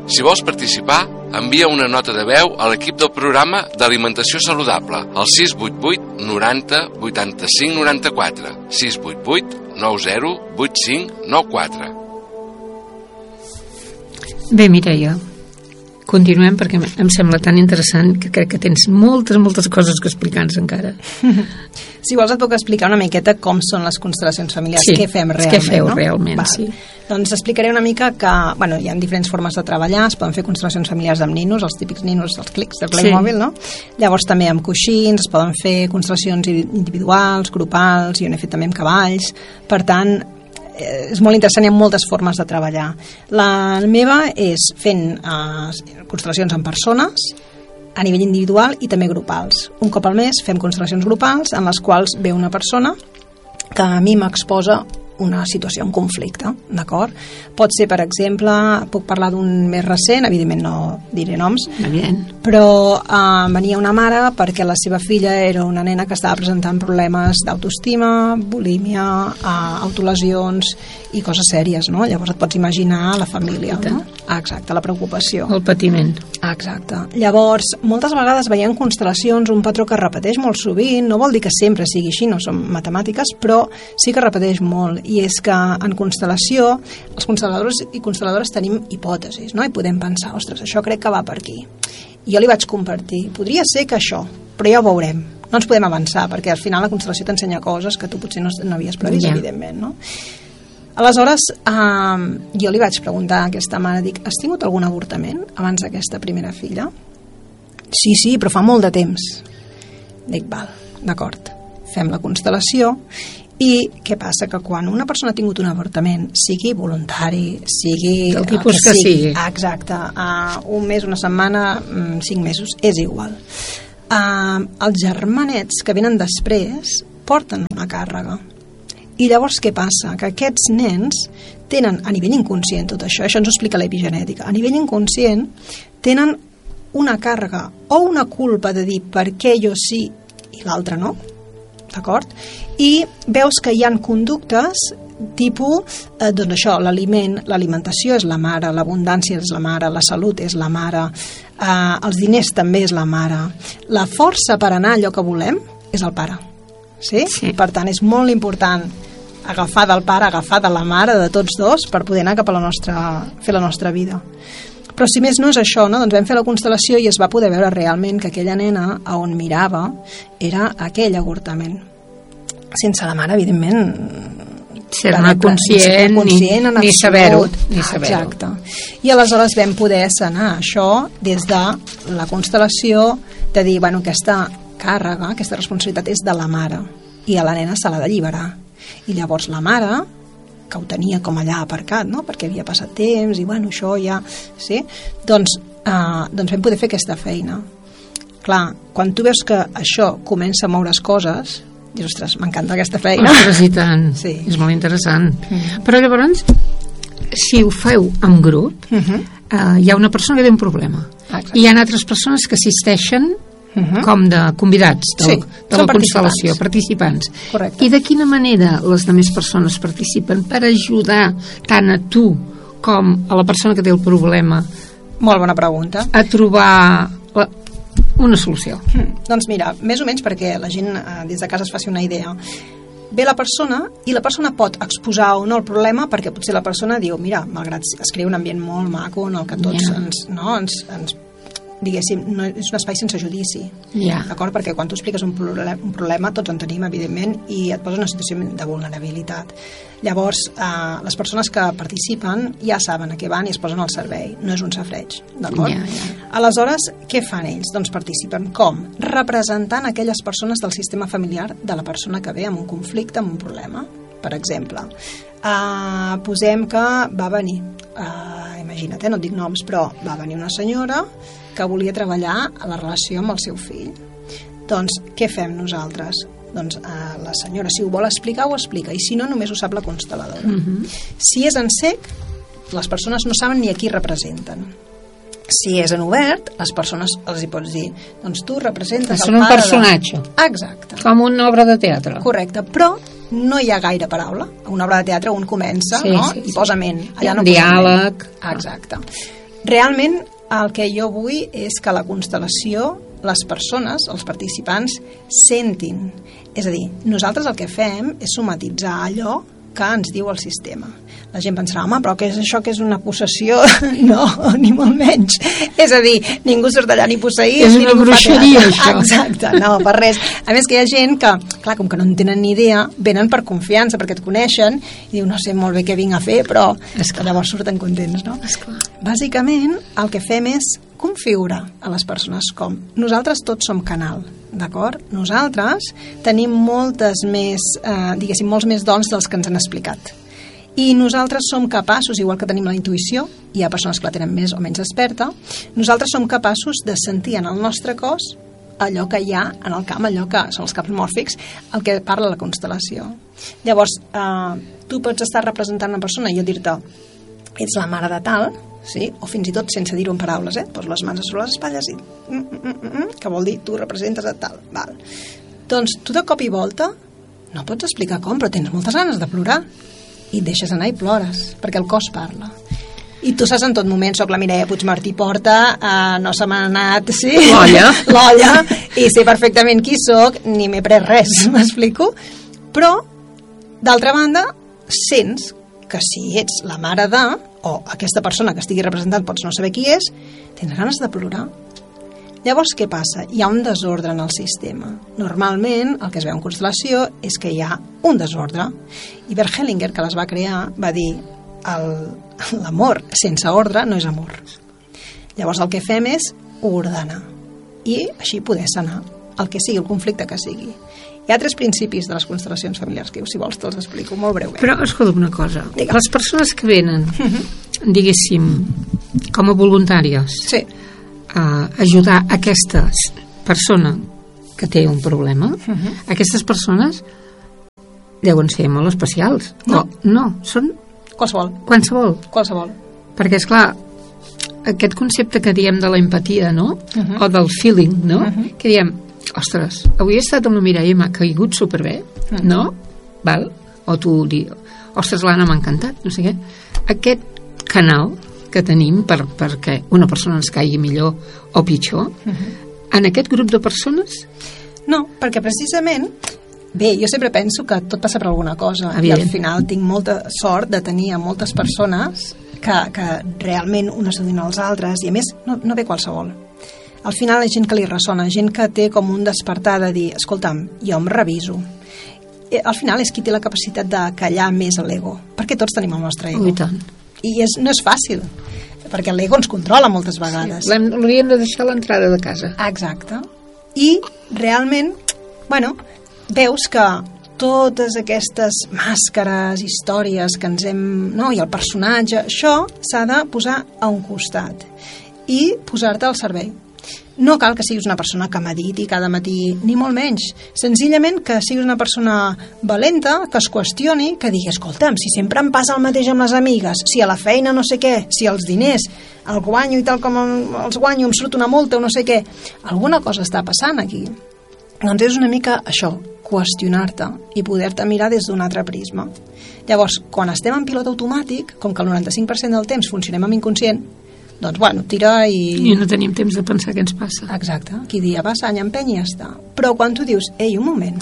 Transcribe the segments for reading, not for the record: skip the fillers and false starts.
Si vols participar, envia una nota de veu a l'equip del programa d'Alimentació Saludable al 688 90 85 94 688 90 85 94. Bé, Mireia, continuem perquè em sembla tan interessant que crec que tens moltes coses que explicar-nos encara. Si vols et puc explicar una miqueta com són les constel·lacions familiars, sí, què fem realment. Què feu realment, Val. sí. Doncs explicaré una mica que hi ha diferents formes de treballar, es poden fer constel·lacions familiars amb ninos, els típics ninos dels clics de Playmobil, no? Llavors també amb coixins, es poden fer constel·lacions individuals, grupals, jo n'he fet també amb cavalls, per tant és molt interessant, hi ha moltes formes de treballar. La meva és fent constel·lacions amb persones a nivell individual i també grupals. Un cop al mes fem constel·lacions grupals en les quals ve una persona que a mi m'exposa una situació, un conflicte, d'acord? Pot ser, per exemple, puc parlar d'un més recent, evidentment no diré noms, però venia una mare perquè la seva filla era una nena que estava presentant problemes d'autoestima, bulímia, autolesions i coses sèries, no? Llavors et pots imaginar la família, no? Exacte, la preocupació. El patiment. Exacte. Llavors, moltes vegades veiem constel·lacions, un patró que es repeteix molt sovint, no vol dir que sempre sigui així, no són matemàtiques, però sí que repeteix molt, i és que en constel·lació els constel·ladors i constel·ladores tenim hipòtesis, no? I podem pensar, ostres, això crec que va per aquí. I jo li vaig compartir, podria ser que això, però ja ho veurem, no ens podem avançar, perquè al final la constel·lació t'ensenya coses que tu potser no havies previst, evidentment, no? Aleshores, jo li vaig preguntar a aquesta mare, dic, has tingut algun avortament abans d'aquesta primera filla? Sí, però fa molt de temps. Dic, val, d'acord, fem la constel·lació. I què passa? Que quan una persona ha tingut un avortament, sigui voluntari, sigui... Del tipus que sigui. Exacte. Un mes, una setmana, 5 mesos, és igual. Els germanets que venen després porten una càrrega. I llavors què passa? Que aquests nens tenen, a nivell inconscient tot això ens ho explica l'epigenètica, a nivell inconscient tenen una càrrega o una culpa de dir per què jo sí i l'altre no, d'acord? I veus que hi ha conductes tipus, doncs això, l'aliment, l'alimentació és la mare, l'abundància és la mare, la salut és la mare, els diners també és la mare, la força per anar allò que volem és el pare, sí? Per tant és molt important agafar del pare, agafar de la mare, de tots dos, per poder anar cap a fer la nostra vida. Però si més no és això, no? Doncs vam fer la constel·lació i es va poder veure realment que aquella nena a on mirava era aquell avortament. Sense la mare, evidentment, ser-ne conscient ni saber-ho. Exacte. I aleshores vam poder sanar això des de la constel·lació, de dir, bueno, aquesta càrrega, aquesta responsabilitat és de la mare i a la nena se l'ha d'alliberar. I llavors la mare, que ho tenia com allà aparcat, no? Perquè havia passat temps i bueno, això ja... Sí? Doncs vam poder fer aquesta feina. Clar, quan tu veus que això comença a moure's coses, dius, ostres, m'encanta aquesta feina. Ostres, i tant. Sí. És molt interessant. Però llavors, si ho feu en grup, hi ha una persona que té un problema. Exacte. I hi ha altres persones que assisteixen com de convidats de la constel·lació, participants. Correcte. I de quina manera les altres persones participen per ajudar tant a tu com a la persona que té el problema? Molt bona pregunta. A trobar una solució. Doncs mira, més o menys perquè la gent des de casa es faci una idea. Ve la persona i la persona pot exposar o no el problema, perquè potser la persona diu, mira, malgrat es crea un ambient molt maco en el que tots ens diguéssim, no és un espai sense judici, d'acord? Perquè quan tu expliques un problema tots en tenim, evidentment, i et poses en una situació de vulnerabilitat. Llavors, les persones que participen ja saben a què van i es posen al servei, no és un safareig, d'acord? Aleshores, què fan ells? Doncs participen com? Representant aquelles persones del sistema familiar de la persona que ve amb un conflicte, amb un problema. Per exemple, posem que va venir, imagina't, no et dic noms, però va venir una senyora que volia treballar a la relació amb el seu fill. Doncs què fem nosaltres? Doncs la senyora, si ho vol explicar, ho explica, i si no, només ho sap la constel·ladora. Si és en sec, les persones no saben ni a qui representen. Si és en obert, les persones els hi pots dir, doncs tu representes el pare... És un personatge. Exacte. Com una obra de teatre. Correcte, però no hi ha gaire paraula. A una obra de teatre un comença, no? I posa ment. Allà no diàleg. Exacte. Realment el que jo vull és que la constel·lació, les persones, els participants, sentin. És a dir, nosaltres el que fem és somatitzar allò que ens diu el sistema. La gent pensarà, home, però què és això, que és una possessió? No, ni molt menys. És a dir, ningú surt allà ni posseït. És una bruixeria, això. Exacte, no, per res. A més que hi ha gent que, clar, com que no en tenen ni idea, venen per confiança, perquè et coneixen, i diu, no sé molt bé què vinc a fer, però llavors surten contents, no? Esclar. Bàsicament, el que fem és configurar a les persones com. Nosaltres tots som canal, d'acord? Nosaltres tenim molts més dons dels que ens han explicat. I nosaltres som capaços, igual que tenim la intuïció, hi ha persones que la tenen més o menys experta, nosaltres som capaços de sentir en el nostre cos allò que hi ha en el camp, allò que són els camps mòrfics, el que parla la constel·lació. Llavors, tu pots estar representant una persona i jo dir-te, ets la mare de tal, sí? O fins i tot sense dir-ho en paraules, poso les mans sobre les espatlles i que vol dir tu representes a tal, val. Doncs tu de cop i volta no pots explicar com, però tens moltes ganes de plorar i et deixes anar i plores, perquè el cos parla. I tu saps en tot moment, soc la Mireia Puigmartí Porta, no se m'ha anat, sí, l'olla, i sé perfectament qui soc, ni m'he pres res, m'explico? Però, d'altra banda, sents que si ets la mare de, o aquesta persona que estigui representant pots no saber qui és, tens ganes de plorar. Llavors, què passa? Hi ha un desordre en el sistema. Normalment, el que es veu en constel·lació és que hi ha un desordre. I Bert Hellinger, que les va crear, va dir l'amor sense ordre no és amor. Llavors, el que fem és ordenar. I així poder sanar el que sigui, el conflicte que sigui. Hi ha 3 principis de les constel·lacions familiars, que si vols te'ls explico molt breument. Però, escolta una cosa. Les persones que venen, diguéssim, com a voluntàries, sí, a ajudar aquesta persona que té un problema, aquestes persones deuen ser molt especials. No, són qualsevol. Perquè, esclar, aquest concepte que diem de la empatia, no? O del feeling, no? Que diem, ostres, avui he estat amb la Mireia i m'ha caigut superbé, no? Val? O tu dius, ostres, l'Anna m'ha encantat, no sé què. Aquest canal que tenim perquè una persona ens caigui millor o pitjor, en aquest grup de persones? No, perquè precisament, bé, jo sempre penso que tot passa per alguna cosa. Evident. I al final tinc molta sort de tenir a moltes persones que realment unes ajuden als altres, i a més no ve qualsevol. Al final hi ha gent que li ressona, gent que té com un despertar de dir, escolta'm, jo em reviso. Al final és qui té la capacitat de callar més l'ego, perquè tots tenim el nostre ego. I tant. I no és fàcil, perquè l'ego ens controla moltes vegades. Sí, l'hauríem de deixar a l'entrada de casa. Exacte. I realment, bueno, veus que totes aquestes màscares, històries que ens hem... No? I el personatge, això s'ha de posar a un costat i posar-te al servei. No cal que siguis una persona que mediti cada matí, ni molt menys. Senzillament que siguis una persona valenta, que es qüestioni, que digui, escolta'm, si sempre em passa el mateix amb les amigues, si a la feina no sé què, si els diners el guanyo i tal com els guanyo em surt una multa o no sé què, alguna cosa està passant aquí. Doncs és una mica això, qüestionar-te i poder-te mirar des d'un altre prisma. Llavors, quan estem en pilot automàtic, com que el 95% del temps funcionem amb inconscient, doncs, bueno, tira i no tenim temps de pensar què ens passa. Exacte. Qui dia passa, any empeny i ja està. Però quan tu dius, ei, un moment,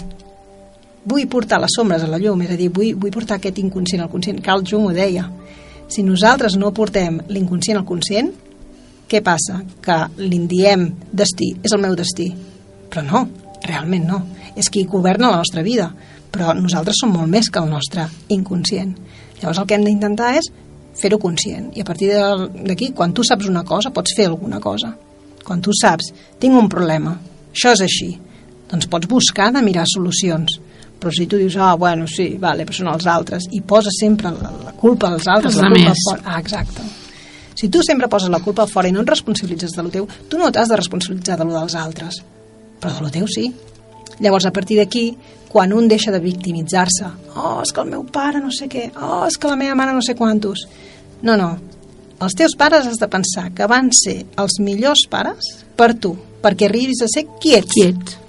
vull portar les sombres a la llum, és a dir, vull portar aquest inconscient al conscient. Carl Jung ho deia. Si nosaltres no portem l'inconscient al conscient, què passa? Que li diem destí, és el meu destí. Però no, realment no. És qui governa la nostra vida. Però nosaltres som molt més que el nostre inconscient. Llavors el que hem d'intentar és fer-ho conscient, i a partir d'aquí, quan tu saps una cosa, pots fer alguna cosa. Quan tu saps, tinc un problema, això és així, doncs pots buscar de mirar solucions. Però si tu dius, bueno, sí, vale, però són els altres, i poses sempre la culpa als altres, la culpa fora. Exacte. Si tu sempre poses la culpa fora i no et responsabilitzes de lo teu, tu no t'has de responsabilitzar de lo dels altres, però de lo teu sí. Llavors, a partir d'aquí, quan un deixa de victimitzar-se, és que el meu pare no sé què, és que la meva mare no sé quantos. No. Els teus pares has de pensar que van ser els millors pares per tu, perquè arribis a ser qui ets.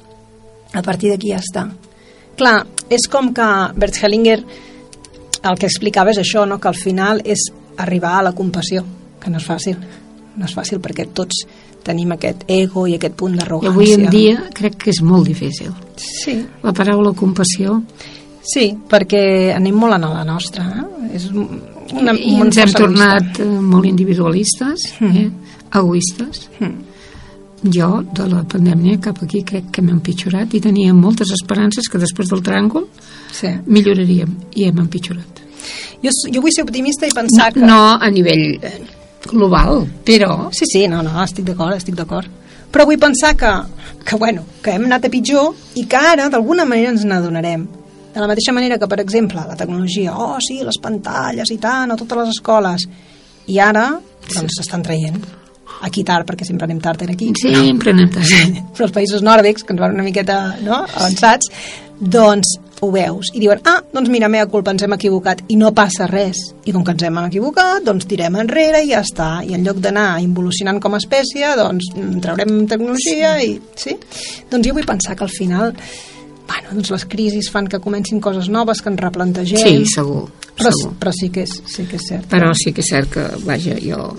A partir d'aquí ja està. Clar, és com que Bert Hellinger el que explicava és això, no? Que al final és arribar a la compassió, que no és fàcil. no és fàcil perquè tots tenim aquest ego i aquest punt d'arrogància. I avui en dia crec que és molt difícil. Sí. La paraula compassió. Sí, perquè anem molt a la nostra. És I ens hem tornat molt individualistes, egoistes. Jo, de la pandèmia cap aquí, crec que hem empitjorat i teníem moltes esperances que després del tràngol milloraríem i hem empitjorat. Jo vull ser optimista i pensar que... No a nivell global, però... Sí, no, estic d'acord. Però vull pensar que hem anat a pitjor i que ara, d'alguna manera, ens n'adonarem. De la mateixa manera que, per exemple, la tecnologia, sí, les pantalles i tant, a totes les escoles, i ara, doncs, s'estan traient. Aquí tard, perquè sempre anem tard aquí. Sempre anem tard. Però els països nòrdics, que ens van una miqueta avançats, doncs ho veus. I diuen, doncs mira, mea culpa, ens hem equivocat. I no passa res. I com que ens hem equivocat, doncs tirem enrere i ja està. I en lloc d'anar involucionant com a espècie, doncs traurem tecnologia i... Sí? Doncs jo vull pensar que al final... doncs les crisis fan que comencin coses noves, que ens replantegem. Sí, segur. Però sí que és cert. Però sí que és cert que, vaja, jo...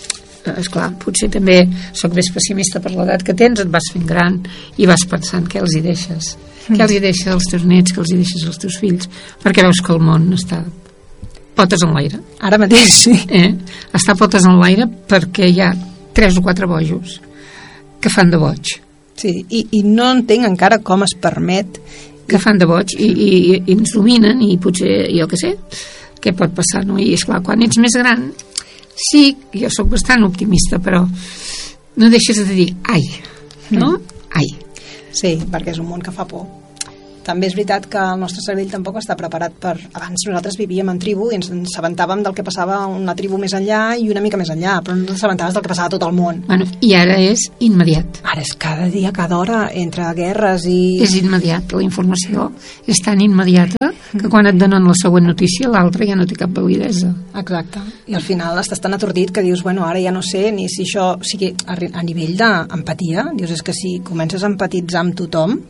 Esclar, potser també sóc més pessimista per l'edat que tens, et vas fent gran i vas pensant què els hi deixes. Què els hi deixes als teus nets, què els hi deixes als teus fills, perquè veus que el món està potes en l'aire. Ara mateix, sí. Està potes en l'aire perquè hi ha 3 o 4 bojos que fan de boig. Sí, i no entenc encara com es permet... Que fan de boig i ens dominen i potser, jo què sé, què pot passar, no? I esclar, quan ets més gran... Sí, jo sóc bastant optimista, però no deixes de dir ai, no? Ai. Sí, perquè és un món que fa por. També és veritat que el nostre cervell tampoc està preparat per... Abans nosaltres vivíem en tribu i ens assabentàvem del que passava a una tribu més enllà i una mica més enllà, però no ens assabentaves del que passava a tot el món. Bueno, i ara és immediat. Ara és cada dia, cada hora, entre guerres i... És immediat, la informació és tan immediata que quan et donen la següent notícia l'altra ja no té cap validesa. Exacte, i al final estàs tan atordit que dius, ara ja no sé ni si això... O sigui, a nivell d'empatia, dius, és que si comences a empatitzar amb tothom,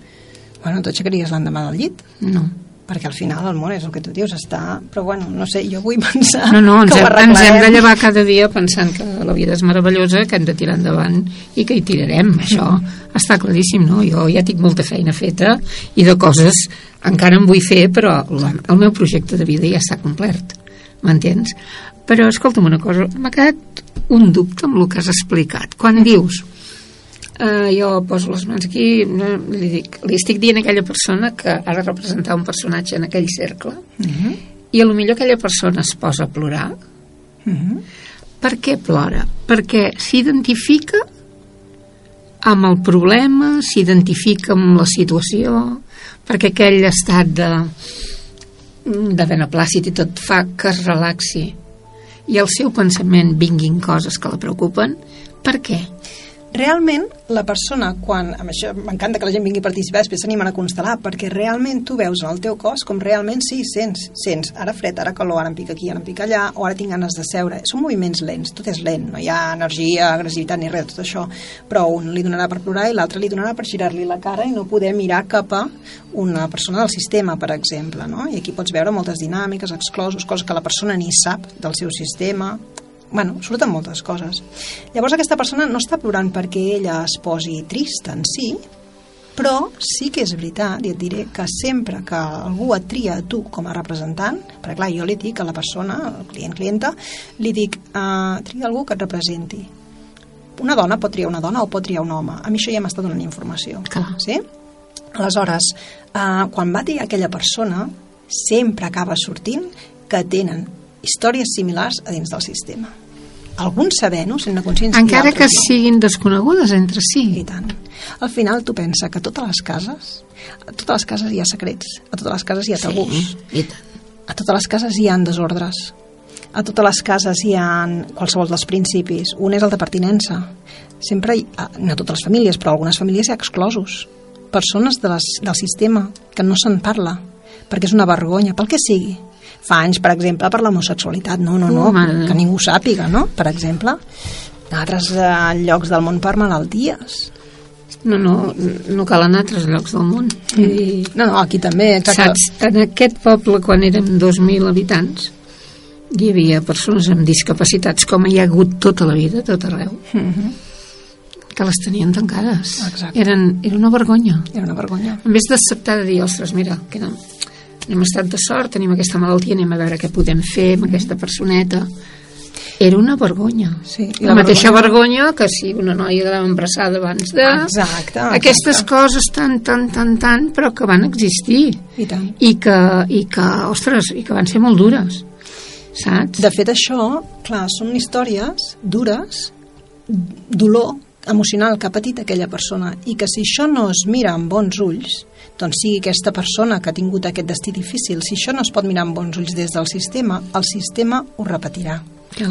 tu aixecaries l'endemà del llit? No. Perquè al final el món és el que tu dius, està... Però no sé, jo vull pensar ens hem de llevar cada dia pensant que la vida és meravellosa, que hem de tirar endavant i que hi tirarem, això està claríssim, no? Jo ja tinc molta feina feta i de coses encara en vull fer, però el meu projecte de vida ja està complert, m'entens? Però escolta'm una cosa, m'ha quedat un dubte amb el que has explicat. Quan dius... jo poso les mans aquí, li estic dient a aquella persona que ha de representar un personatge en aquell cercle i a lo millor aquella persona es posa a plorar. Per què plora? Perquè s'identifica amb el problema, s'identifica amb la situació, perquè aquell estat de beneplàcit i tot fa que es relaxi i al seu pensament vinguin coses que la preocupen. Per què? Realment, la persona, quan... Amb això m'encanta que la gent vingui a participar, després s'animen a constel·lar, perquè realment tu veus en el teu cos com realment sí, sents ara fred, ara calor, ara em pica aquí, ara em pica allà, o ara tinc ganes de seure. Són moviments lents, tot és lent, no hi ha energia, agressivitat ni res, tot això. Però un li donarà per plorar i l'altre li donarà per girar-li la cara i no poder mirar cap a una persona del sistema, per exemple, no? I aquí pots veure moltes dinàmiques, exclosos, coses que la persona ni sap del seu sistema... surten moltes coses. Llavors aquesta persona no està plorant perquè ella es posi trista en si, però sí que és veritat, i et diré que sempre que algú et tria a tu com a representant, perquè clar, jo li dic a la persona, al clienta, li dic, tria algú que et representi. Una dona pot triar una dona o pot triar un home. A mi això ja m'està donant informació. Sí? Aleshores, quan va triar aquella persona, sempre acaba sortint que tenen històries similars a dins del sistema. Alguns sabent-ho, sent una consciència... Encara que siguin desconegudes entre si. I tant. Al final tu pensa que a totes les cases hi ha secrets, a totes les cases hi ha tabús, i tant. A totes les cases hi ha desordres, a totes les cases hi ha qualsevol dels principis. Un és el de pertinença. Sempre, no a totes les famílies, però algunes famílies hi ha exclosos. Persones del sistema que no se'n parla, perquè és una vergonya, pel que sigui. Fa anys, per exemple, per l'homosexualitat. No, que ningú sàpiga, no? Per exemple, en altres llocs del món per malalties. No cal anar a altres llocs del món. No, aquí també. Saps, en aquest poble, quan érem 2.000 habitants, hi havia persones amb discapacitats, com hi ha hagut tota la vida, tot arreu, que les tenien tancades. Era una vergonya. Era una vergonya. En vez d'acceptar de dir, ostres, mira, que hem estat de sort, tenim aquesta malaltia, anem a veure què podem fer amb aquesta personeta. Era una vergonya. Sí, la mateixa vergonya que si una noia quedava embarassada abans de... Exacte. Aquestes coses tan, però que van existir. I tant. I que, ostres, i que van ser molt dures. Saps? De fet, això, clar, són històries dures, dolor emocional que ha patit aquella persona, i que si això no es mira amb bons ulls, doncs sigui aquesta persona que ha tingut aquest destí difícil, si això no es pot mirar amb bons ulls des del sistema, el sistema ho repetirà.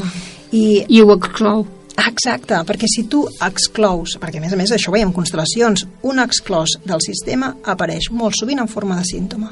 I ho exclou. Exacte, perquè si tu exclous, perquè a més això ho veiem en constel·lacions, un exclòs del sistema apareix molt sovint en forma de símptoma.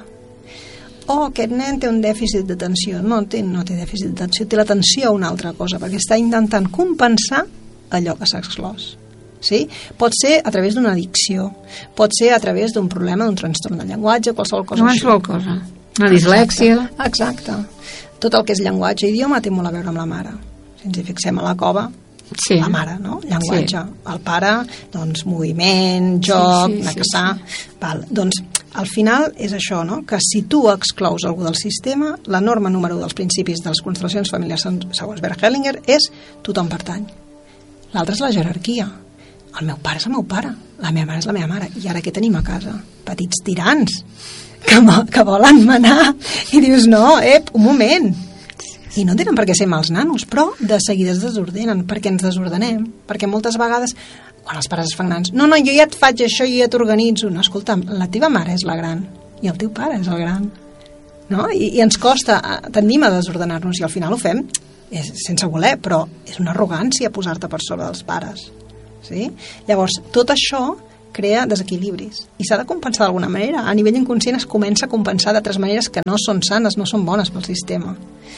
Aquest nen té un dèficit d'atenció. No té dèficit d'atenció, té l'atenció a una altra cosa, perquè està intentant compensar allò que s'ha exclòs. Sí? Pot ser a través d'una addicció, pot ser a través d'un problema, d'un trastorn de llenguatge, qualsevol cosa així. Qualsevol cosa. Una dislèxia. Exacte. Tot el que és llenguatge i idioma té molt a veure amb la mare. Si ens hi fixem a la cova, sí. La mare, no? Llenguatge. Sí. El pare, doncs, moviment, joc, anar a caçar. Val. Doncs, al final és això, no? Que si tu exclous algú del sistema, la norma número 1 dels principis de les constel·lacions familiars segons Bert Hellinger és tothom pertany. L'altre és la jerarquia. El meu pare és el meu pare, la meva mare és la meva mare. I ara què tenim a casa? Petits tirans que volen manar. I dius, no, un moment. I no tenen per què ser mals nanos, però de seguida es desordenen, perquè ens desordenem, perquè moltes vegades, quan els pares es fan grans, no, jo ja et faig això, jo ja t'organitzo. No, escolta'm, la teva mare és la gran i el teu pare és el gran. No? I ens costa, tendim a desordenar-nos, i al final ho fem sense voler, però és una arrogància posar-te per sobre dels pares. Sí? Llavors, tot això crea desequilibris i s'ha de compensar d'alguna manera. A nivell inconscient es comença a compensar d'altres maneres que no són sanes, no són bones pel sistema.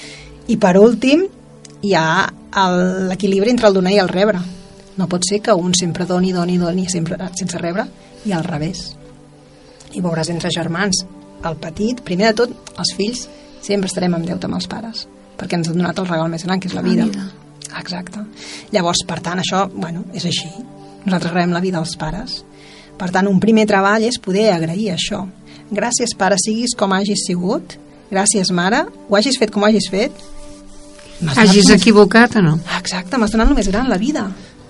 I per últim hi ha l'equilibri entre el donar i el rebre. No pot ser que un sempre doni sempre, sense rebre, i al revés. I veuràs entre germans, el petit, primer de tot, els fills sempre estarem en deute amb els pares, perquè ens han donat el regal més gran, que és la vida. Exacte. Llavors, per tant, això, és així. Nosaltres rebem la vida als pares. Per tant, un primer treball és poder agrair això. Gràcies, pare, siguis com hagis sigut. Gràcies, mare, ho hagis fet com ho hagis fet. Hagis equivocat o no? Exacte, m'has donat el més gran, la vida.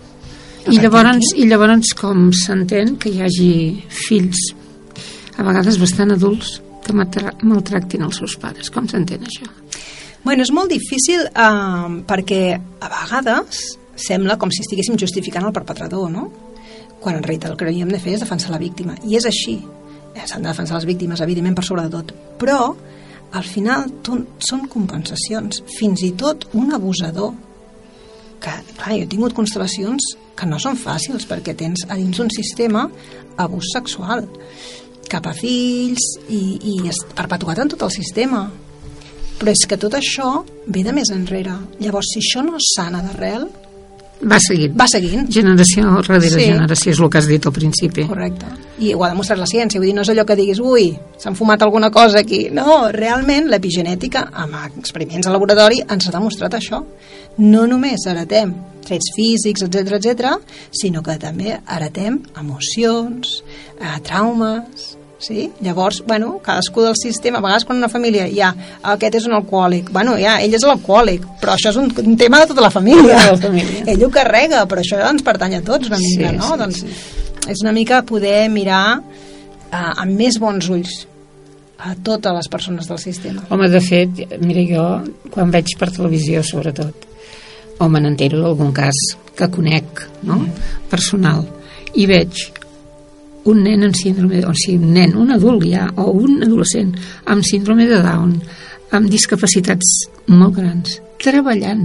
I llavors com s'entén que hi hagi fills, a vegades bastant adults, que maltractin els seus pares? Com s'entén això? És molt difícil perquè a vegades sembla com si estiguéssim justificant el perpetrador, no? Quan en realitat el que hauríem de fer és defensar la víctima, i és així. S'han de defensar les víctimes, evidentment, per sobre de tot, però al final són compensacions. Fins i tot un abusador, que clar, jo he tingut constel·lacions que no són fàcils, perquè tens a dins un sistema abús sexual cap a fills i és perpetuat en tot el sistema, però és que tot això ve de més enrere. Llavors, si això no es sana d'arrel, va seguint. Generació darrere generació, és el que has dit al principi. Correcte. I ho ha demostrat la ciència. Vull dir, no és allò que diguis, ui, s'han fumat alguna cosa aquí. No, realment l'epigenètica, amb experiments a laboratori, ens ha demostrat això. No només heretem trets físics, etc, sinó que també heretem emocions, traumes. Sí? Llavors, cadascú del sistema, a vegades quan una família aquest és un alcohòlic, ell és l'alcohòlic, però això és un tema de tota la família. Ell ho carrega, però això ens pertany a tots una mica, no? Doncs és una mica poder mirar amb més bons ulls a totes les persones del sistema. Home, de fet, mira, jo quan veig per televisió sobretot, o me n'entero d'algun cas que conec, no? Personal, i veig un nen amb síndrome, un adult ja, o un adolescent amb síndrome de Down, amb discapacitats molt grans, treballant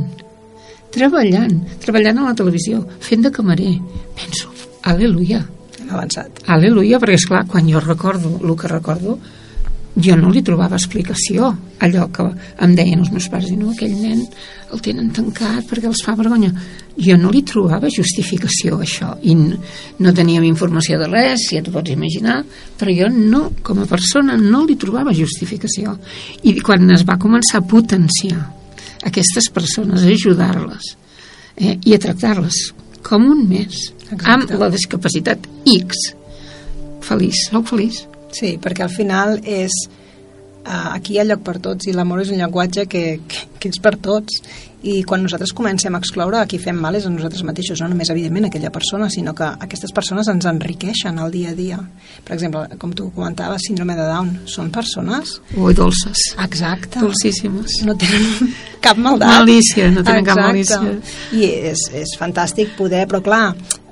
a la televisió, fent de camarer. Penso, al·leluia. Hem avançat. Al·leluia, perquè esclar, quan jo recordo el que recordo, jo no li trobava explicació. Allò que em deien els meus pares, no, aquell nen el tenen tancat perquè els fa vergonya. Jo no li trobava justificació a això, i no teníem informació de res, ja t'ho pots imaginar, però jo no, com a persona, no li trobava justificació. I quan es va començar a potenciar aquestes persones, a ajudar-les i a tractar-les com un més. Exacte. Amb la discapacitat X. Feliç, sou feliç? Sí, perquè al final aquí hi ha lloc per tots i l'amor és un llenguatge que és per tots, i quan nosaltres comencem a excloure, a qui fem mal és a nosaltres mateixos, no només evidentment aquella persona, sinó que aquestes persones ens enriqueixen el dia a dia. Per exemple, com tu comentaves, síndrome de Down, són persones... Ui, dolces. Exacte. Dolcíssimes. No tenen cap maldat. Malícia, no tenen cap malícia. I és fantàstic poder, però clar,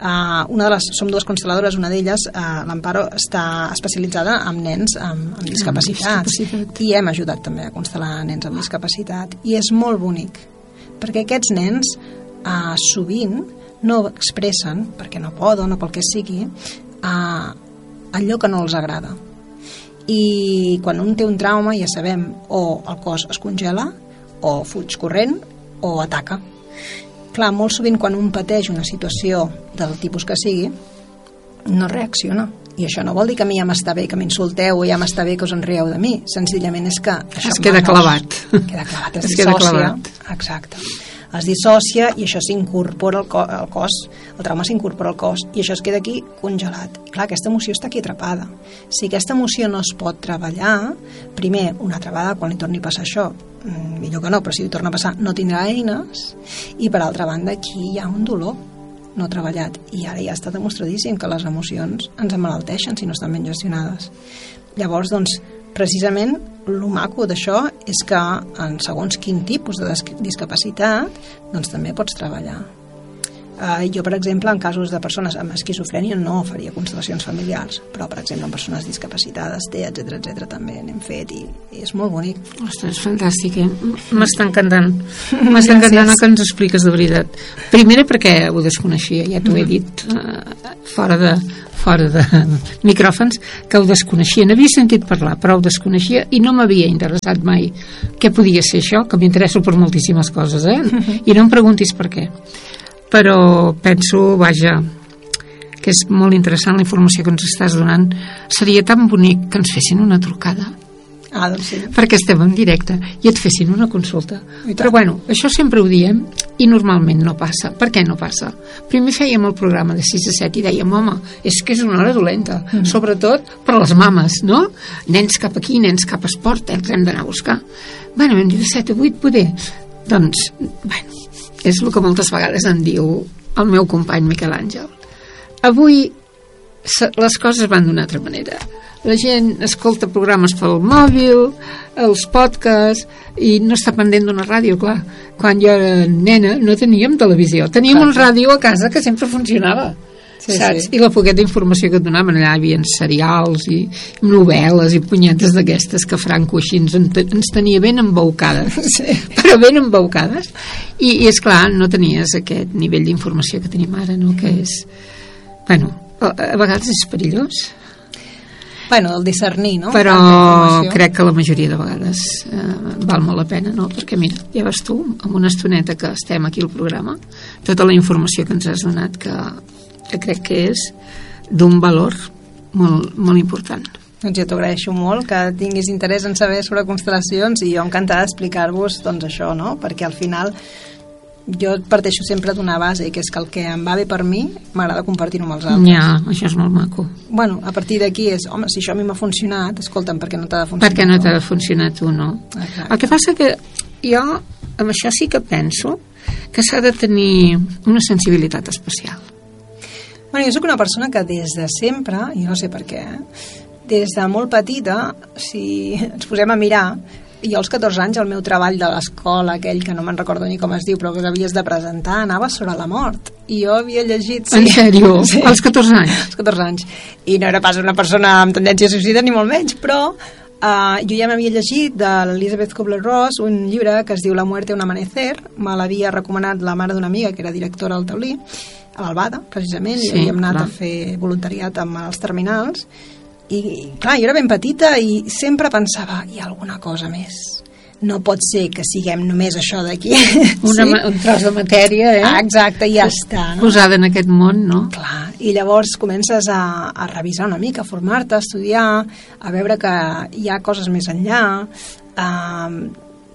som dues constel·ladores, una d'elles, l'Amparo, està especialitzada en nens amb discapacitats, i hem ajudat també a constel·lar nens amb discapacitat, i és molt bonic, perquè aquests nens sovint no expressen, perquè no poden o pel que sigui, allò que no els agrada. I quan un té un trauma, ja sabem, o el cos es congela, o fuig corrent, o ataca. Clar, molt sovint quan un pateix una situació del tipus que sigui, no reacciona. I això no vol dir que a mi ja m'està bé que m'insulteu o ja m'està bé que us en rieu de mi. Senzillament és que... Es queda clavat. Queda clavat, es dissocia. Exacte. Es dissocia i això s'incorpora al cos, el trauma s'incorpora al cos, i això es queda aquí congelat. I clar, aquesta emoció està aquí atrapada. Si aquesta emoció no es pot treballar, primer, una altra vegada, quan li torni a passar això, millor que no, però si li torna a passar, no tindrà eines, i per altra banda, aquí hi ha un dolor no treballat, i ara ja està demostradíssim que les emocions ens emmalalteixen si no estan ben gestionades. Llavors, doncs, precisament el maco d'això és que en segons quin tipus de discapacitat doncs també pots treballar. Jo, per exemple, en casos de persones amb esquizofrènia no faria constel·lacions familiars, però, per exemple, en persones discapacitades, etc també n'hem fet, i és molt bonic. Ostres, és fantàstic, m'està encantant. M'està encantant que ens expliques de veritat. Primer perquè ho desconeixia, ja t'ho he dit fora de micròfons, que ho desconeixia. N'havia sentit parlar, però ho desconeixia i no m'havia interessat mai què podia ser això, que m'interesso per moltíssimes coses, i no em preguntis per què. Però penso, vaja, que és molt interessant la informació que ens estàs donant. Seria tan bonic que ens fessin una trucada, doncs sí, perquè estem en directe, i et fessin una consulta. Però bueno, això sempre ho diem i normalment no passa. Per què no passa? Primer fèiem el programa de 6 a 7 i dèiem, home, és que és una hora dolenta, sobretot per les mames, no? Nens cap aquí, nens cap a esport, els hem d'anar a buscar. Bueno, hem dit de 7 a 8 poder. Doncs, bueno, és el que moltes vegades em diu el meu company Miquel Àngel. Avui les coses van d'una altra manera. La gent escolta programes pel mòbil, els podcasts, i no està pendent d'una ràdio, clar. Quan jo era nena no teníem televisió, teníem un ràdio a casa que sempre funcionava. Saps? I la poqueta informació que et donaven allà, hi havia serials i novel·les i punyetes d'aquestes que Franco així ens tenia ben embaucades, però ben embaucades, i esclar, no tenies aquest nivell d'informació que tenim ara, no? Que és, bueno, a vegades és perillós, bueno, el discernir, no? Però crec que la majoria de vegades val molt la pena, no? Perquè mira, ja veus tu, amb una estoneta que estem aquí al programa, tota la informació que ens has donat, que crec que és d'un valor molt, molt important. Doncs jo t'ho agraeixo molt que tinguis interès en saber sobre constel·lacions, i jo encantada d'explicar-vos doncs això, no? Perquè al final jo parteixo sempre d'una base, que és que el que em va bé per mi m'agrada compartir-ho amb els altres. Ja, això és molt maco. Bueno, a partir d'aquí és, home, si això a mi m'ha funcionat, escolta'm, per què no t'ha de funcionar? Per què no t'ha de funcionar tu, no? Exacte. El que passa que jo amb això sí que penso que s'ha de tenir una sensibilitat especial. Bueno, jo soc una persona que des de sempre, i no sé per què, des de molt petita, si ens posem a mirar, jo als 14 anys el meu treball de l'escola, aquell que no me'n recordo ni com es diu, però que havies de presentar, anava sobre la mort. I jo havia llegit... Sí, en sèrio? Sí. Als 14 anys? Als 14 anys. I no era pas una persona amb tendència suïcida, ni molt menys, però jo ja m'havia llegit de l'Elizabeth Kubler-Ross un llibre que es diu La muerte un amanecer. Me l'havia recomanat la mare d'una amiga que era directora al Taulí, a l'Albada, precisament, i havíem anat a fer voluntariat amb els terminals, i clar, jo era ben petita i sempre pensava, hi ha alguna cosa més, no pot ser que siguem només això d'aquí. Un tros de matèria, exacte, i ja està, no? Posada en aquest món, no? Clar, i llavors comences a revisar una mica, a formar-te, a estudiar, a veure que hi ha coses més enllà,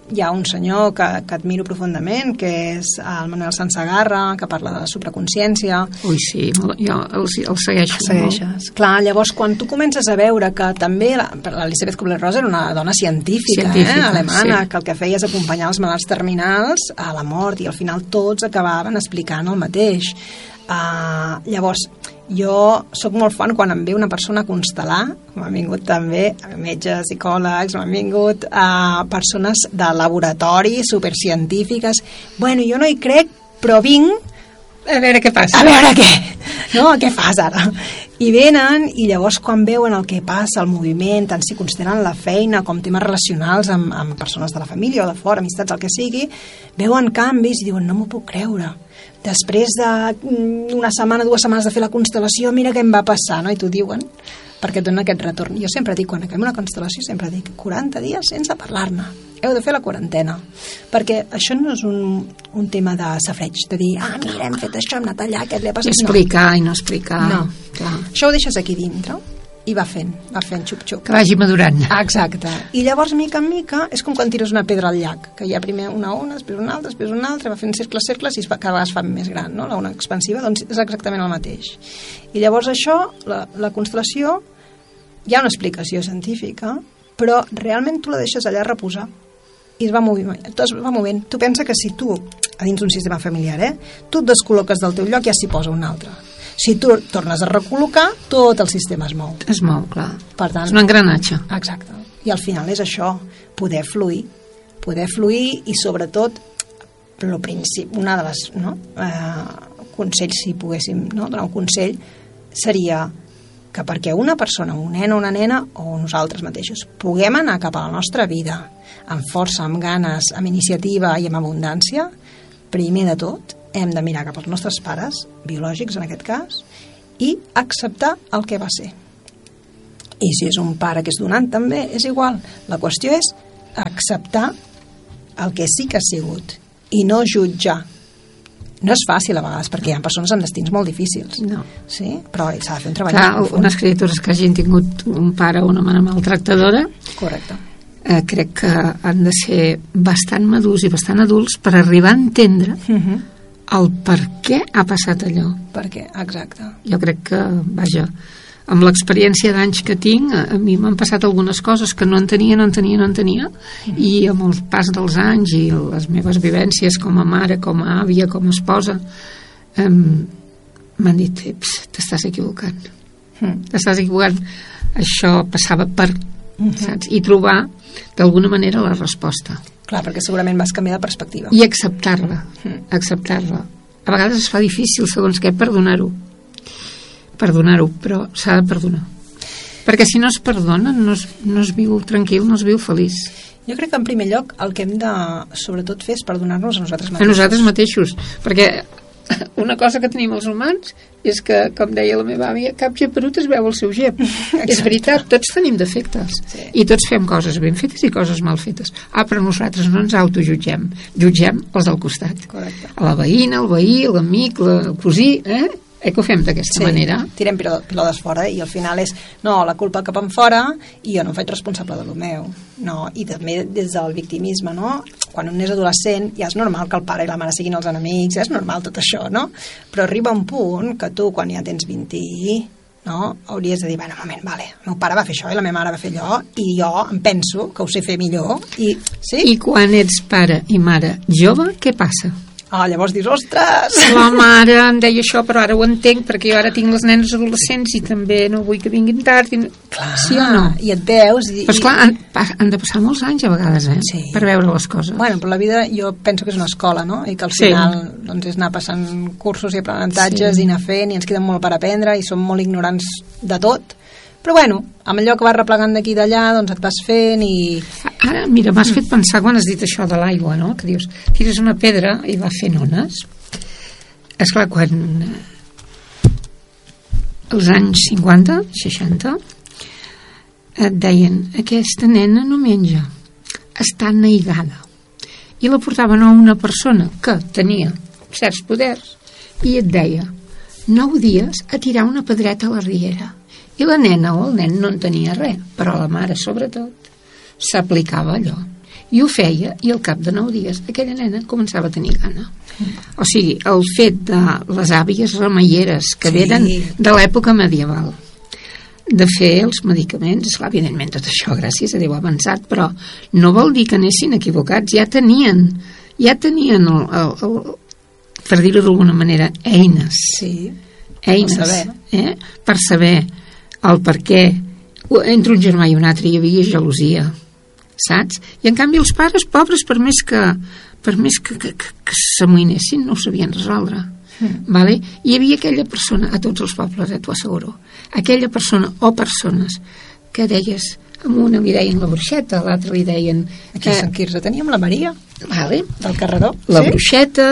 hi ha un senyor que admiro profundament, que és el Manuel Sansegarra, que parla de la supraconsciència. Ui, sí, jo el segueixo. Segueixes. Clar, llavors, quan tu comences a veure que també l'Elisabeth Kubler-Ross era una dona científica alemana, sí, que el que feia és acompanyar els malalts terminals a la mort, i al final tots acabaven explicant el mateix. Llavors, jo sóc molt fan quan em ve una persona a constel·lar, m'han vingut també metges, psicòlegs, m'han vingut persones de laboratori, supercientífiques. Bueno, jo no hi crec, però vinc a veure què passa. A veure què, no? Què fas ara? I venen, i llavors quan veuen el que passa, el moviment, tant si consideren la feina com temes relacionals amb persones de la família o de fora, amistats, el que sigui, veuen canvis i diuen, no m'ho puc creure. Després d'una setmana, 2 setmanes de fer la constel·lació, mira què em va passar, no? I t'ho diuen, perquè et donen aquest retorn. Jo sempre dic, quan acabem una constel·lació, sempre dic 40 dies sense parlar-ne. Heu de fer la quarantena. Perquè això no és un tema de safreig, de dir, mira, hem fet això, hem anat allà, què li ha passat? Explicar i no explicar. No, clar. Això ho deixes aquí dintre i va fent xup-xup. Que vagi madurant. Exacte. I llavors, mica en mica, és com quan tires una pedra al llac, que hi ha primer una ona, després una altra, va fent cercles, i cada vegada es fa més gran, no? La ona expansiva, doncs és exactament el mateix. I llavors això, la constel·lació, hi ha una explicació científica, però realment tu la deixes allà reposar i es va movent. Tu pensa que si tu, a dins d'un sistema familiar, tu et descol·loques del teu lloc, ja s'hi posa un altre. Si tu tornes a recol·locar, tot el sistema es mou. Es mou, clar. Per tant, és un engranatge. Exacte. I al final és això, poder fluir i sobretot una de les consells, si poguéssim donar un consell, seria que perquè una persona, un nen o una nena, o nosaltres mateixos, puguem anar cap a la nostra vida amb força, amb ganes, amb iniciativa i amb abundància, primer de tot hem de mirar cap als nostres pares, biològics en aquest cas, i acceptar el que va ser. I si és un pare que és donant també, és igual. La qüestió és acceptar el que sí que ha sigut i no jutjar. No és fàcil a vegades, perquè hi ha persones amb destins molt difícils. No. Sí? Però s'ha de fer un treball. Clar, unes criatures que hagin tingut un pare o una mare maltractadora, correcte, crec que han de ser bastant madurs i bastant adults per arribar a entendre el per què ha passat allò. Per què, exacte. Jo crec que, vaja, amb l'experiència d'anys que tinc, a mi m'han passat algunes coses que no entenia, i amb el pas dels anys i les meves vivències com a mare, com a àvia, com a esposa, m'han dit, t'estàs equivocant. T'estàs equivocant. Això passava per... saps? I trobar, d'alguna manera, la resposta. Clar, perquè segurament vas canviar de perspectiva. I acceptar-la. Acceptar-la. A vegades es fa difícil, segons què, perdonar-ho, però s'ha de perdonar. Perquè si no es perdona, no es viu tranquil, no es viu feliç. Jo crec que en primer lloc el que hem de, sobretot, fer és perdonar-nos a nosaltres mateixos. A nosaltres mateixos, perquè una cosa que tenim els humans és que, com deia la meva àvia, cap geperut es veu el seu gep. És veritat, tots tenim defectes, sí, i tots fem coses ben fetes i coses mal fetes. Però nosaltres no ens autojutgem, jutgem els del costat. Correcte. A la veïna, el veí, l'amic, el cosí, que ho fem d'aquesta manera. Tirem pilotes fora i al final és, no, la culpa cap en fora i jo no em faig responsable de lo meu. No, i també des del victimisme, no? Quan un és adolescent ja és normal que el pare i la mare siguin els enemics, és normal tot això, no? Però arriba un punt que tu, quan ja tens 20, no, hauries de dir, bueno, un moment, vale, el meu pare va fer això i la meva mare va fer allò i jo em penso que ho sé fer millor. I quan ets pare i mare jove, què passa? Llavors dius, ostres! La mare em deia això, però ara ho entenc, perquè jo ara tinc les nenes adolescents i també no vull que vinguin tard. Clar, sí o no? I et veus... Però esclar, han de passar molts anys a vegades, sí, per veure les coses. Bueno, però la vida jo penso que és una escola, no? I que al final doncs, és anar passant cursos i aprenentatges i anar fent, i ens queda molt per aprendre i som molt ignorants de tot. Però bueno, amb allò que vas replegant d'aquí i d'allà, doncs et vas fent i... Ara, mira, m'has fet pensar quan has dit això de l'aigua, no? Que dius, tires una pedra i va fent ones. Esclar, quan als anys 50, 60, et deien, aquesta nena no menja, està neigada. I la portaven a una persona que tenia certs poders i et deia, 9 dies a tirar una pedreta a la riera. I la nena o el nen no en tenia res, però la mare, sobretot, s'aplicava allò. I ho feia, i al cap de 9 dies aquella nena començava a tenir gana. O sigui, el fet de les àvies remeieres que venen de l'època medieval, de fer els medicaments, esclar, evidentment tot això gràcies a Déu ha avançat, però no vol dir que anessin equivocats, ja tenien per dir-ho d'alguna manera, eines per saber el per què entre un germà i un altre hi havia gelosia, saps? I en canvi els pares pobres, per més que s'amoïnessin, no ho sabien resoldre. Vale? Hi havia aquella persona, a tots els pobles, t'ho asseguro, aquella persona o persones que deies, a una li deien la bruixeta, a l'altre li deien... Aquí a Sant Quirze teníem la Maria, vale, del carreró. La bruixeta,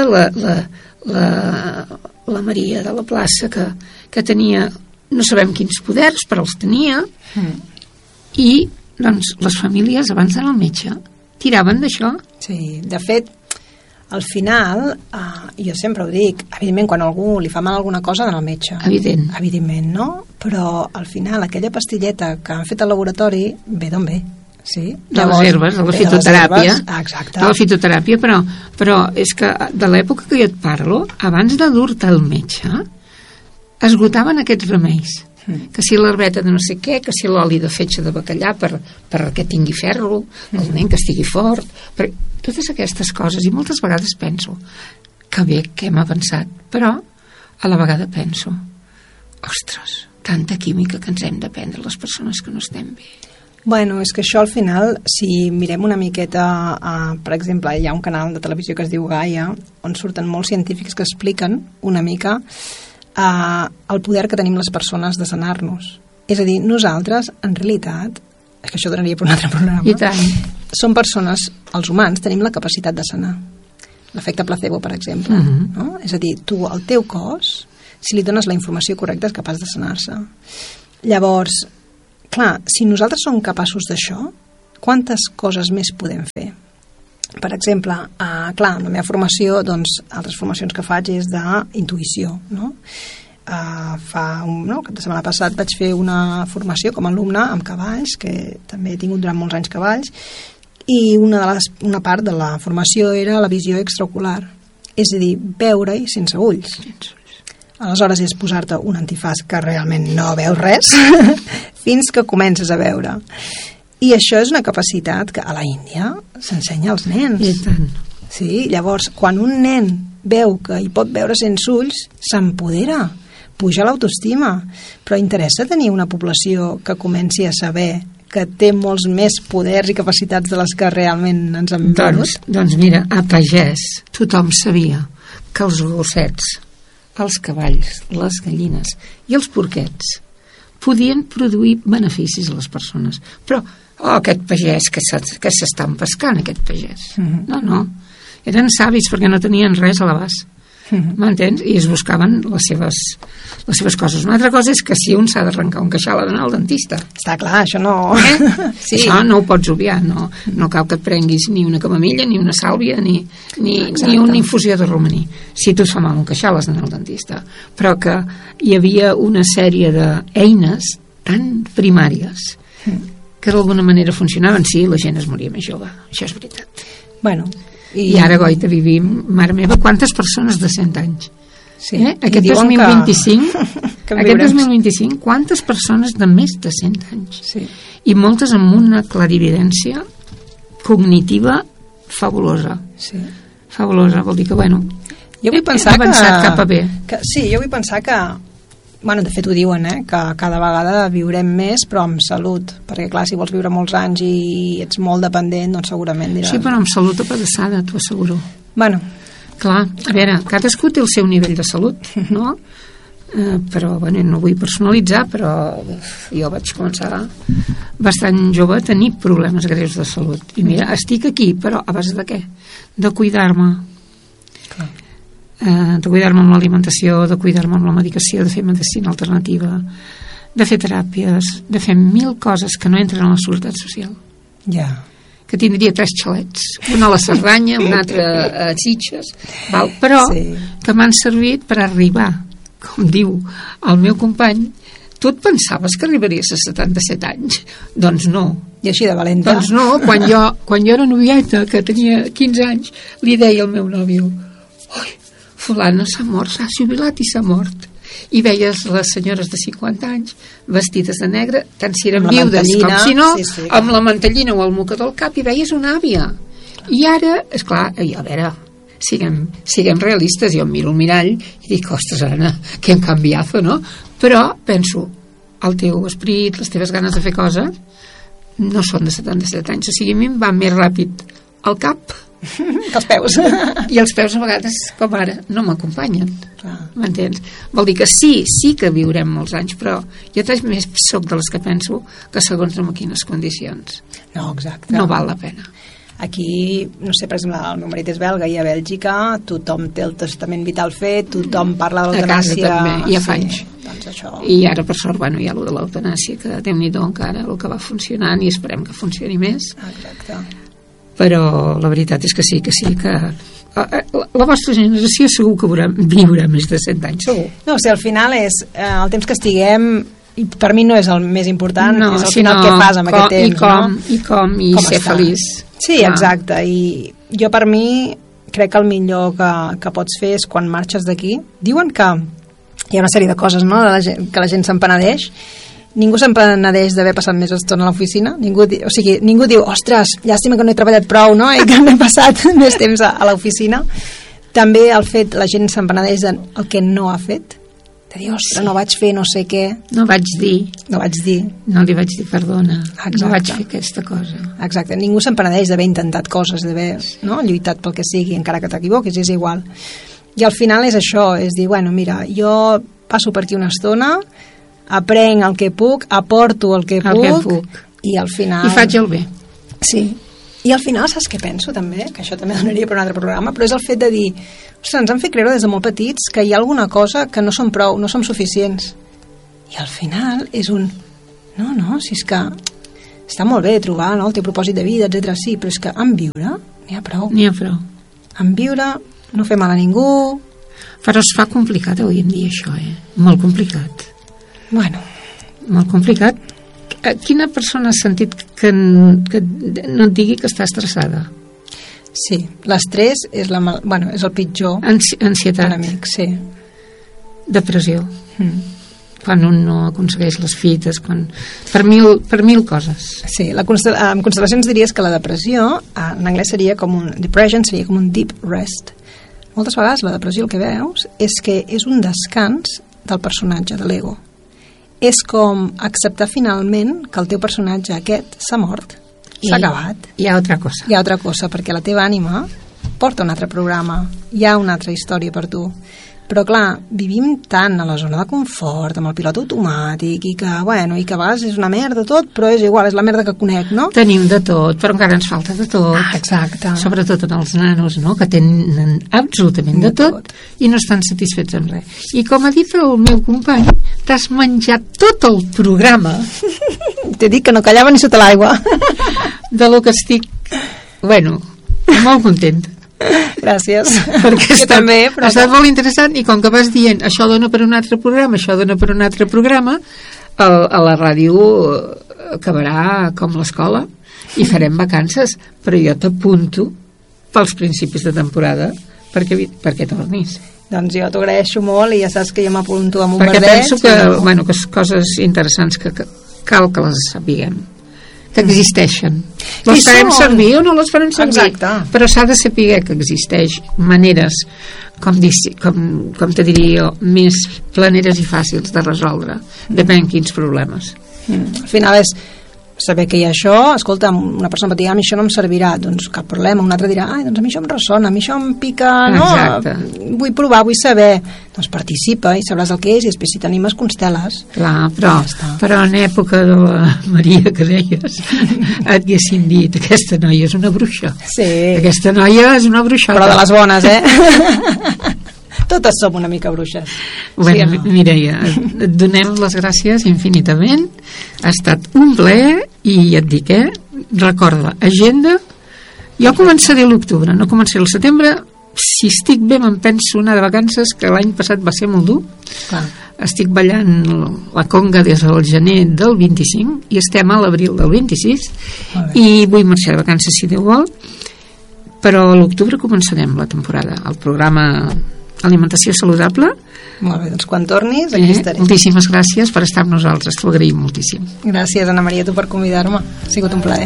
la Maria de la plaça, que tenia, no sabem quins poders, però els tenia, i doncs les famílies, abans d'anar al metge, tiraven d'això. Sí, de fet, al final, jo sempre ho dic, evidentment quan a algú li fa mal alguna cosa d'anar al metge. Evidentment, no? Però al final aquella pastilleta que han fet al laboratori ve d'on ve? Sí? De les herbes, de la fitoteràpia. Exacte. De la fitoteràpia, però és que de l'època que jo et parlo, abans de dur-te al metge, esgotaven aquests remeis. Que si l'herbeta de no sé què, que si l'oli de fetge de bacallà perquè tingui ferro, el nen que estigui fort, totes aquestes coses, i moltes vegades penso que bé que hem avançat, però a la vegada penso, ostres, tanta química que ens hem de prendre les persones que no estem bé. Bueno, és que això al final, si mirem una miqueta, per exemple, hi ha un canal de televisió que es diu Gaia, on surten molts científics que expliquen una mica el poder que tenim les persones de sanar-nos. És a dir, nosaltres, en realitat, és que això donaria per un altre programa, i tant, som persones, els humans, tenim la capacitat de sanar. L'efecte placebo, per exemple. No? És a dir, tu, al teu cos, si li dones la informació correcta, és capaç de sanar-se. Llavors, clar, si nosaltres som capaços d'això, quantes coses més podem fer? Per exemple, clar, la meva formació, doncs, altres formacions que faig és d'intuïció, no? Cap de setmana passat vaig fer una formació com a alumne amb cavalls, que també he tingut durant molts anys cavalls, i una part de la formació era la visió extraocular, és a dir, veure-hi sense ulls. Aleshores és posar-te un antifàs que realment no veus res fins que comences a veure. I això és una capacitat que a la Índia s'ensenya als nens. I tant. Sí, llavors, quan un nen veu que hi pot veure sense ulls, s'empodera, puja l'autoestima. Però interessa tenir una població que comenci a saber que té molts més poders i capacitats de les que realment ens han venut? Doncs mira, a pagès tothom sabia que els gossets, els cavalls, les gallines i els porquets podien produir beneficis a les persones. Però aquest pagès que s'estan pescant, aquest pagès. No. Eren savis perquè no tenien res a l'abast. M'entens? I es buscaven les seves coses. Una altra cosa és que si un s'ha d'arrencar un queixal ha d'anar al dentista. Està clar, això no... Sí. Això no ho pots obviar. No cal que et prenguis ni una camamilla, ni una sàlvia, ni una infusió de romaní. Si tu et fa mal un queixal has d'anar al dentista. Però que hi havia una sèrie d'eines tan primàries que d'alguna manera funcionaven. Sí, la gent es moria més jove, això és veritat. Bueno, i ara, goita, vivim, mare meva, quantes persones de 100 anys? Sí. Aquest 2025, quantes persones de més de 100 anys? Sí. I moltes amb una clarividència cognitiva fabulosa. Sí. Fabulosa, vol dir que, bueno, jo vull pensar avançat cap a bé. Sí, jo vull pensar que, bueno, de fet ho diuen, que cada vegada viurem més, però amb salut, perquè clar, si vols viure molts anys i ets molt dependent, doncs segurament diràs... Sí, però amb salut apedaçada, t'ho asseguro. Bueno. Clar, a veure, cadascú té el seu nivell de salut, no? Però, bueno, no vull personalitzar, però jo vaig començar bastant jove a tenir problemes greus de salut. I mira, estic aquí, però a base de què? De cuidar-me. Clar. De cuidar-me amb l'alimentació, de cuidar-me amb la medicació, de fer medicina alternativa, de fer teràpies, de fer 1000 coses que no entren a la seguretat social. Ja. Que tindria 3 xalets, una a la Cerdanya, una altra a Sitges, però que m'han servit per arribar, com diu el meu company, tu et pensaves que arribaries a 77 anys? Doncs no. I així de valenta. Doncs no, quan jo era novieta, que tenia 15 anys, li deia al meu nòvio, oi, fulana s'ha mort, s'ha jubilat i s'ha mort. I veies les senyores de 50 anys vestides de negre, tant si eren viudes com si no, sí, amb la mantellina o el mocador al cap, i veies una àvia. I ara, esclar, a veure, siguem realistes, jo em miro al mirall i dic, ostres, Anna, que hem canviat, no? Però penso, el teu esperit, les teves ganes de fer coses no són de 77 anys, o sigui, a mi em va més ràpid el cap que els peus. I els peus a vegades, com ara, no m'acompanyen. M'entens? Vol dir que sí que viurem molts anys, però jo també soc de les que penso que segons en quines condicions. No, exacte. No val la pena. Aquí, no sé, per exemple, el meu marit és belga i a Bèlgica tothom té el testament vital fet, tothom parla de l'eutanàsia. A casa també, ja fa anys. Doncs això. I ara, per sort, hi ha allò de l'eutanàsia, que Déu-n'hi-do encara el que va funcionant i esperem que funcioni més. Exacte. Però la veritat és que sí, que la vostra generació segur que viurà més de 100 anys, segur. No, o sigui, al final és el temps que estiguem, i per mi no és el més important, no, és al final què fas amb aquest temps. I com ser feliç. Sí, exacte, i jo per mi crec que el millor que pots fer és quan marxes d'aquí. Diuen que hi ha una sèrie de coses, no?, que la gent se'n penedeix. Ningú se'n penedeix d'haver passat més estona a l'oficina. Ningú diu, ostres, llàstima que no he treballat prou, no?, i que m'he passat més temps a l'oficina. També la gent se'n penedeix del que no ha fet. De dir, ostres, no vaig fer no sé què. No vaig dir. No li vaig dir perdona. Exacte. No vaig fer aquesta cosa. Exacte. Ningú se'n penedeix d'haver intentat coses, d'haver lluitat pel que sigui, encara que t'equivoquis, és igual. I al final és això, és dir, bueno, mira, jo passo per aquí una estona, aprenc el que puc, aporto el que puc, i al final... I faig el bé. Sí. I al final, saps què penso també? Que això també donaria per un altre programa, però és el fet de dir, ostres, ens han fet creure des de molt petits que hi ha alguna cosa que no som prou, no som suficients. I al final és un... No, si és que està molt bé trobar el teu propòsit de vida, etc. Sí, però és que en viure n'hi ha prou. En viure, no fer mal a ningú... Però es fa complicat avui en dia això, Molt complicat. Bueno. Molt complicat. Quina persona has sentit que no et digui que està estressada? Sí, l'estrès és és el pitjor. Ansietat. Enemic, sí. Depressió. Quan un no aconsegueix les fites, per mil coses. Sí, en constel·lacions diries que la depressió, en anglès seria com depression seria com un deep rest. Moltes vegades la depressió el que veus és que és un descans del personatge, de l'ego. És com acceptar finalment que el teu personatge aquest s'ha mort, s'ha acabat. Hi ha altra cosa. Hi ha altra cosa, perquè la teva ànima porta un altre programa, hi ha una altra història per tu. Però clar, vivim tant a la zona de confort, amb el pilot automàtic, i que a vegades és una merda tot, però és igual, és la merda que conec, no? Tenim de tot, però encara ens falta de tot. Exacte. Sobretot en els nanos, no?, que tenen absolutament de tot i no estan satisfets amb res. I com ha dit el meu company, t'has menjat tot el programa. T'he dit que no callava ni sota l'aigua. De lo que estic, molt contenta. Gràcies. Perquè ha estat molt interessant, i com que vas dient això dona per un altre programa, a la ràdio acabarà com l'escola i farem vacances, però jo t'apunto pels principis de temporada perquè tornis. Doncs jo t'ho agraeixo molt i ja saps que jo m'apunto amb un perquè verdet. Penso que coses interessants que cal que les sapiguem, que existeixen. Les farem servir o no les farem servir? Exacte. Però s'ha de saber que existeix maneres, com te diria jo, més planeres i fàcils de resoldre, depèn quins problemes. Al final és saber que hi ha això, escolta, una persona pot dir, a mi això no em servirà, doncs cap problema, un altre dirà, doncs a mi això em ressona, a mi això em pica, no? Exacte. Vull provar, vull saber, doncs participa i sabràs el que és, i després si t'animes consteles. Clar, però en època de la Maria que deies, et haguessin dit, aquesta noia és una bruixa. Sí. Aquesta noia és una bruixota. Però de les bones, Totes som una mica bruixes. Bueno, sí, Mireia, et donem les gràcies infinitament. Ha estat un plaer i et dic, recorda, agenda. Jo començaré a l'octubre, no començaré al setembre, si estic bé me'n penso anar de vacances, que l'any passat va ser molt dur. Clar. Estic ballant la conga des del gener del 25 i estem a l'abril del 26 i vull marxar de vacances si Déu vol, però a l'octubre començarem la temporada, el programa Alimentació Saludable. Molt bé, doncs quan tornis aquí estaré. Moltíssimes gràcies per estar amb nosaltres, t'ho agraïm moltíssim. Gràcies, Anna Maria, tu per convidar-me, ha sigut un plaer.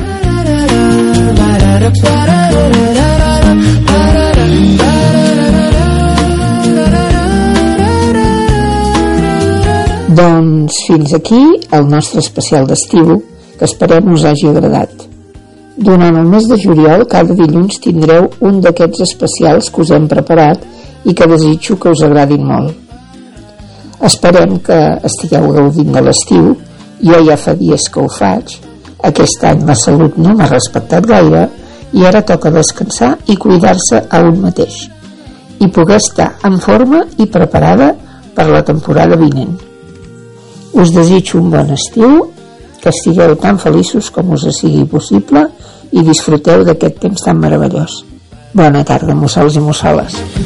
Doncs fins aquí el nostre especial d'estiu, que esperem us hagi agradat. Durant el mes de juliol, cada dilluns tindreu un d'aquests especials que us hem preparat i que desitjo que us agradin molt. Esperem que estigueu gaudint de l'estiu. Jo ja fa dies que ho faig. Aquest any la salut no m'ha respectat gaire i ara toca descansar i cuidar-se a un mateix i poder estar en forma i preparada per la temporada vinent. Us desitjo un bon estiu, que estigueu tan feliços com us sigui possible i disfruteu d'aquest temps tan meravellós. Bona tarda, mussols i mussoles.